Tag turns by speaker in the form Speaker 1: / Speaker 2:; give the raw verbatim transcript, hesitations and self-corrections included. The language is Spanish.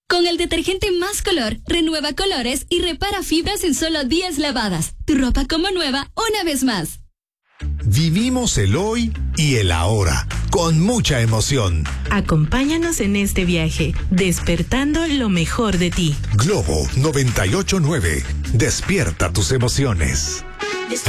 Speaker 1: Con el detergente Más Color, renueva colores y repara fibras en solo diez lavadas. Tu ropa como nueva una vez más.
Speaker 2: Vivimos el hoy y el ahora, con mucha emoción.
Speaker 3: Acompáñanos en este viaje, despertando lo mejor de ti.
Speaker 2: Globo noventa y ocho punto nueve. Despierta tus emociones.